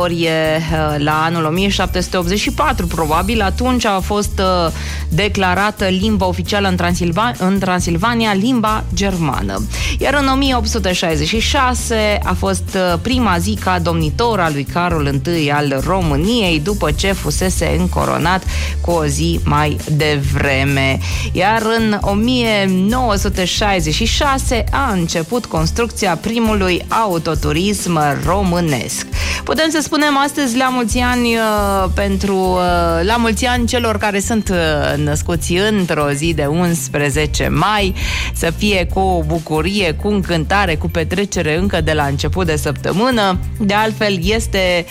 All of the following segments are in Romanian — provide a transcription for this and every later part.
istorie la anul 1784, probabil. Atunci a fost declarată limba oficială în Transilvania, limba germană. Iar în 1866 a fost prima zi ca domnitor al lui Carol I al României, după ce fusese încoronat cu o zi mai devreme. Iar în 1966 a început construcția primului autoturism românesc. Putem să spunem astăzi la mulți ani la mulți ani celor care sunt născuți într-o zi de 11 mai, să fie cu bucurie, cu încântare, cu petrecere încă de la început de săptămână. De altfel este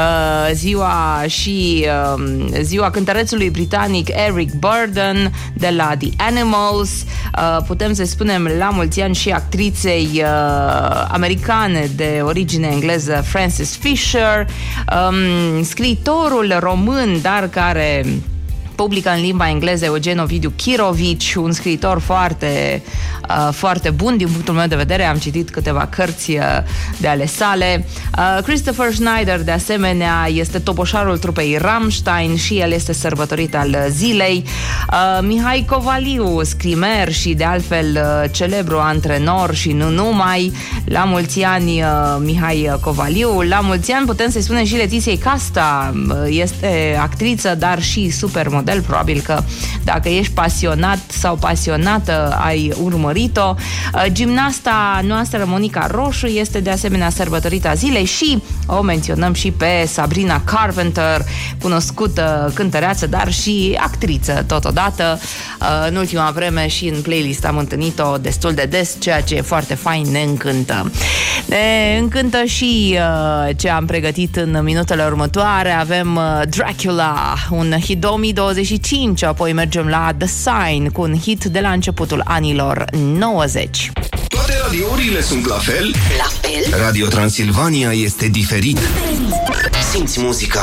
ziua cântărețului britanic Eric Burdon de la The Animals. Putem să spunem la mulți ani și actriței americane de origine engleză Frances Fisher, scriitorul român, dar care publică în limba engleză, Eugen Ovidiu Chirovici, un scriitor foarte, foarte bun din punctul meu de vedere. Am citit câteva cărți de ale sale. Christopher Schneider, de asemenea, este topoșarul trupei Rammstein și el este sărbătorit al zilei. Mihai Covaliu, scrimer și de altfel celebru antrenor și nu numai. La mulți ani Mihai Covaliu. La mulți ani putem să-i spunem și Letiției Casta, este actriță, dar și supermodel. Probabil că dacă ești pasionat sau pasionată ai urmărit-o. Gimnasta noastră Monica Roșu este de asemenea sărbătorită a zilei și o menționăm și pe Sabrina Carpenter, cunoscută cântăreață, dar și actriță totodată. În ultima vreme și în playlist am întâlnit-o destul de des, ceea ce e foarte fain, ne încântă. Ne încântă și ce am pregătit în minutele următoare. Avem Dracula, un hit 2025, apoi mergem la The Sign cu un hit de la începutul anilor 90. Toate radiourile sunt la fel? La fel? Radio Transilvania este diferit. Simți muzica